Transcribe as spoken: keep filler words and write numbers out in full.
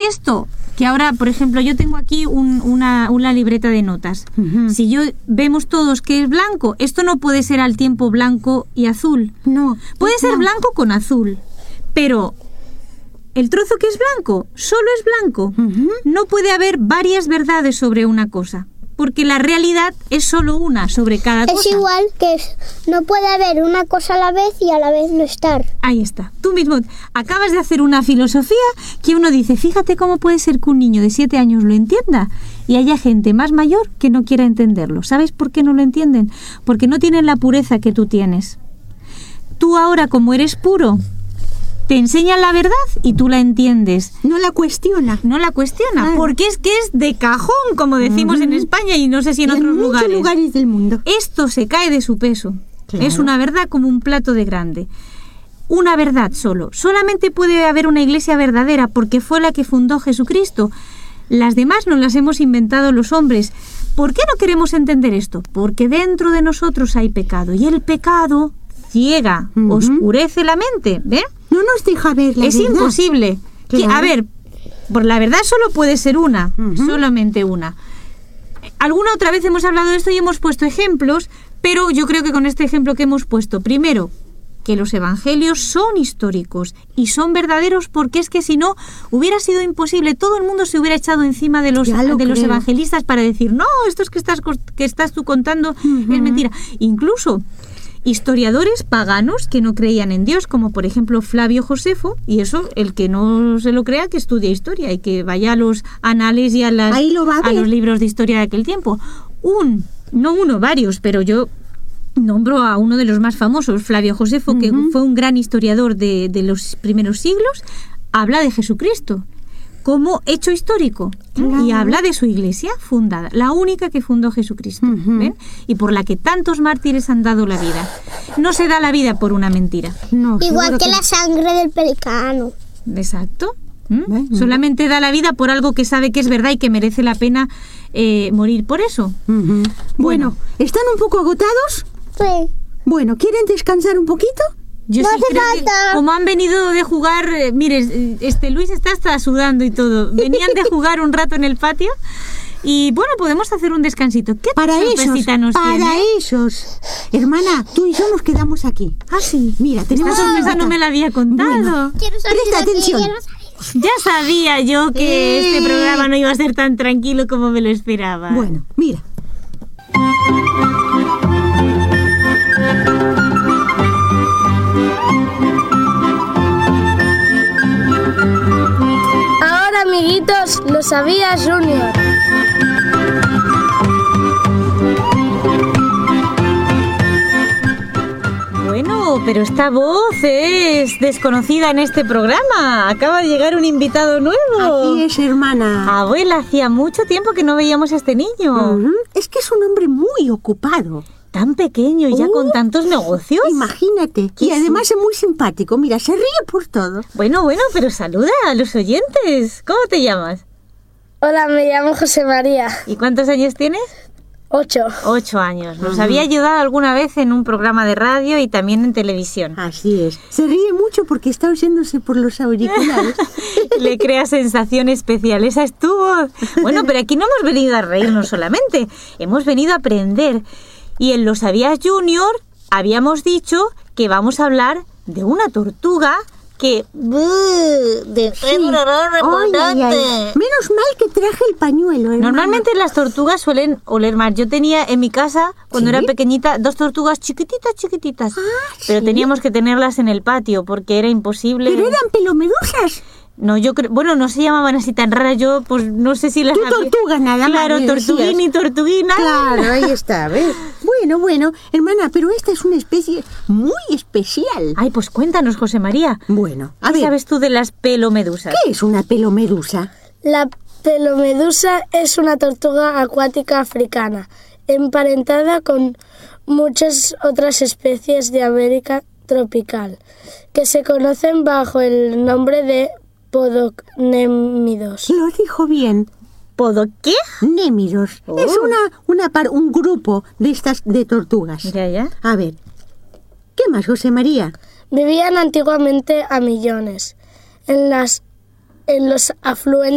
esto, que ahora, por ejemplo, yo tengo aquí un, una, una libreta de notas. Uh-huh. Si yo vemos todos que es blanco, esto no puede ser al tiempo blanco y azul. No. Puede no. ser blanco con azul, pero el trozo que es blanco solo es blanco. Uh-huh. No puede haber varias verdades sobre una cosa, porque la realidad es solo una sobre cada es cosa. Es igual que es, no puede haber una cosa a la vez y a la vez no estar. Ahí está. Tú mismo acabas de hacer una filosofía que uno dice, fíjate cómo puede ser que un niño de siete años lo entienda y haya gente más mayor que no quiera entenderlo. ¿Sabes por qué no lo entienden? Porque no tienen la pureza que tú tienes. Tú ahora, como eres puro, te enseñan la verdad y tú la entiendes. No la cuestiona. No la cuestiona, claro. Porque es que es de cajón, como decimos uh-huh. en España y no sé si en, en otros lugares. En muchos lugares del mundo. Esto se cae de su peso. Claro. Es una verdad como un plato de grande. Una verdad solo. Solamente puede haber una iglesia verdadera porque fue la que fundó Jesucristo. Las demás nos las hemos inventado los hombres. ¿Por qué no queremos entender esto? Porque dentro de nosotros hay pecado y el pecado ciega, uh-huh. oscurece la mente, ¿ven? No nos deja ver la es verdad. Imposible. Claro. Que, a ver, por la verdad solo puede ser una, uh-huh. solamente una. Alguna otra vez hemos hablado de esto y hemos puesto ejemplos, pero yo creo que con este ejemplo que hemos puesto, primero, que los evangelios son históricos y son verdaderos porque es que si no hubiera sido imposible, todo el mundo se hubiera echado encima de los, de los evangelistas para decir, no, esto es que estás, que estás tú contando uh-huh. es mentira. Incluso historiadores paganos que no creían en Dios, como por ejemplo Flavio Josefo, y eso, el que no se lo crea, que estudie historia y que vaya a los anales y a, las, Ahí lo va a, a los libros de historia de aquel tiempo. Un, no uno, varios, pero yo nombro a uno de los más famosos, Flavio Josefo, uh-huh. que fue un gran historiador de, de los primeros siglos, habla de Jesucristo como hecho histórico, claro. y habla de su iglesia fundada, la única que fundó Jesucristo, uh-huh. ¿ven? Y por la que tantos mártires han dado la vida. No se da la vida por una mentira. No, igual que, que la sangre del pelicano. Exacto. ¿Mm? ¿Mm? Solamente da la vida por algo que sabe que es verdad y que merece la pena eh, morir por eso. Uh-huh. Bueno, bueno, ¿están un poco agotados? Sí. Bueno, ¿quieren descansar un poquito? Yo no sí hace creo falta. Que como han venido de jugar, eh, mire, este Luis está hasta sudando y todo. Venían de jugar un rato en el patio y bueno, podemos hacer un descansito. ¿Qué para esos, nos para tiene? esos. Hermana, tú y yo nos quedamos aquí. Ah, sí. Mira, tenemos esta sorpresa no me la había contado. Bueno, presta atención. Ya sabía yo que eh. este programa no iba a ser tan tranquilo como me lo esperaba. Bueno, mira. Ahora, amiguitos, lo sabía Junior. Bueno, pero esta voz es desconocida en este programa. Acaba de llegar un invitado nuevo. Aquí es, hermana. Abuela, hacía mucho tiempo que no veíamos a este niño. Uh-huh. Es que es un hombre muy ocupado. Tan pequeño y ya uh, con tantos negocios. Imagínate. Y además sí? es muy simpático. Mira, se ríe por todo. Bueno, bueno, pero saluda a los oyentes. ¿Cómo te llamas? Hola, me llamo José María. ¿Y cuántos años tienes? Ocho. Ocho años. Nos uh-huh. había ayudado alguna vez en un programa de radio y también en televisión. Así es. Se ríe mucho porque está oyéndose por los auriculares. Le crea sensación especial. Esa es tu voz. Bueno, pero aquí no hemos venido a reírnos solamente. Hemos venido a aprender. Y en Lo Sabías Junior habíamos dicho que vamos a hablar de una tortuga que... de sí. ay, ay, ay. Menos mal que traje el pañuelo, hermano. Normalmente las tortugas suelen oler más. Yo tenía en mi casa, cuando ¿sí? era pequeñita, dos tortugas chiquititas, chiquititas. Ah, pero ¿sí? teníamos que tenerlas en el patio porque era imposible. Pero eran pelomedusas. No, yo creo, bueno, no se llamaban así tan raras, yo pues no sé si las... Tú tortuga nada más. Claro, tortuguín y tortuguina. Claro, ahí está, ¿ves? Bueno, bueno, hermana, pero esta es una especie muy especial. Ay, pues cuéntanos, José María. Bueno, a ¿Qué ver. sabes tú de las pelomedusas? ¿Qué es una pelomedusa? La pelomedusa es una tortuga acuática africana, emparentada con muchas otras especies de América tropical, que se conocen bajo el nombre de podocnémidos. Lo dijo bien. ¿Podo qué? Némidos. Oh. Es una, una par, un grupo de estas de tortugas. Ya, ya. A ver, ¿qué más, José María? Vivían antiguamente a millones en las en los afluentes